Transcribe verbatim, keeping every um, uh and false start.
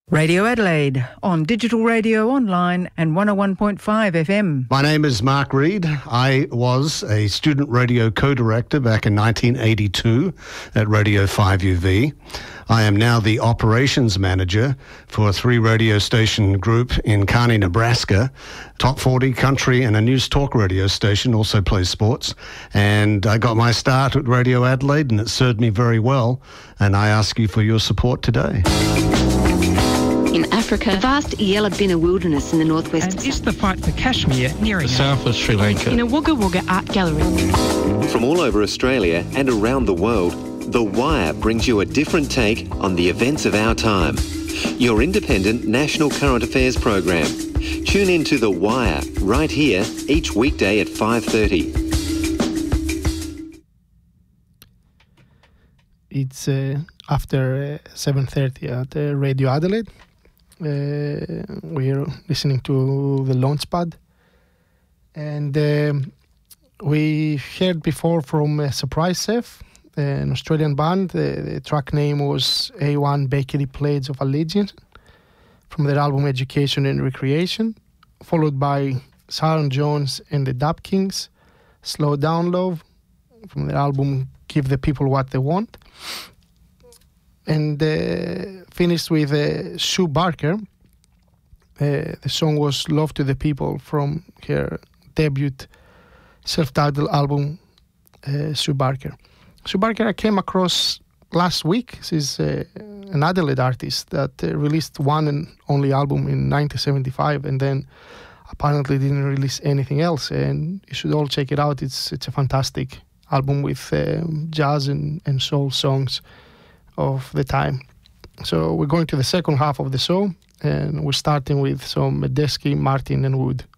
Radio Adelaide on digital radio, online and one oh one point five F M. My name is Mark Reed. I was a student radio co-director back in nineteen eighty-two at Radio five U V. I am now the operations manager for a three radio station group in Kearney, Nebraska. Top forty country and a news talk radio station, also plays sports. And I got my start at Radio Adelaide and it served me very well. And I ask you for your support today. In Africa, vast Yellabinna wilderness in the northwest. And is the fight for Kashmir nearing the south of Sri Lanka? In a Wagga Wagga art gallery. From all over Australia and around the world, The Wire brings you a different take on the events of our time. Your independent national current affairs program. Tune in to The Wire right here each weekday at five thirty. It's uh, after uh, seven thirty at uh, Radio Adelaide. Uh, we're listening to the Launchpad, and um, we heard before from uh, Surprise Chef, an Australian band. Uh, the track name was A one Bakery Pledge of Allegiance from their album Education and Recreation, followed by Sharon Jones and the Dap Kings, Slow Down Love from their album Give the People What They Want, and uh, finished with uh, Sue Barker. Uh, the song was Love to the People from her debut self-titled album, uh, Sue Barker. Sue Barker I came across last week. She's uh, an Adelaide artist that uh, released one and only album in nineteen seventy-five and then apparently didn't release anything else. And you should all check it out. It's it's a fantastic album with um, jazz and, and soul songs of the time. So we're going to the second half of the show, and we're starting with some Medeski, Martin and Wood.